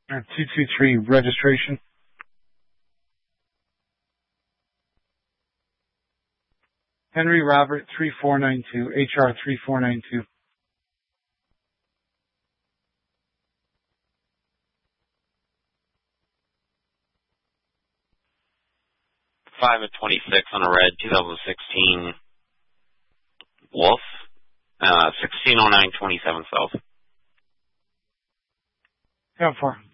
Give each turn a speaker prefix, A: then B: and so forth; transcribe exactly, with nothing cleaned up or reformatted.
A: Uh, two two three registration. Henry Robert three four nine two, H R three four nine two.
B: five of twenty-six on a red, two thousand sixteen Wolf, uh, sixteen oh nine twenty-seven South.
A: How far?